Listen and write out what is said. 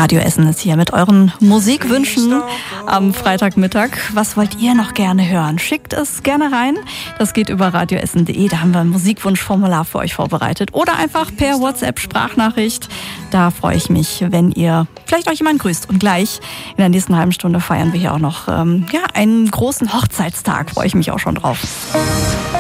Radio Essen ist hier mit euren Musikwünschen am Freitagmittag. Was wollt ihr noch gerne hören? Schickt es gerne rein. Das geht über radioessen.de. Da haben wir ein Musikwunschformular für euch vorbereitet. Oder einfach per WhatsApp-Sprachnachricht. Da freue ich mich, wenn ihr vielleicht euch jemand grüßt. Und gleich in der nächsten halben Stunde feiern wir hier auch noch einen großen Hochzeitstag. Freue ich mich auch schon drauf.